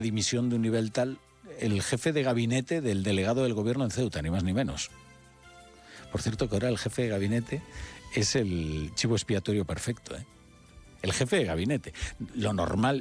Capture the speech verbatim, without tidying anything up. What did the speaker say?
dimisión de un nivel tal, el jefe de gabinete del delegado del gobierno en Ceuta, ni más ni menos. Por cierto, que ahora el jefe de gabinete es el chivo expiatorio perfecto, ¿eh? El jefe de gabinete. Lo normal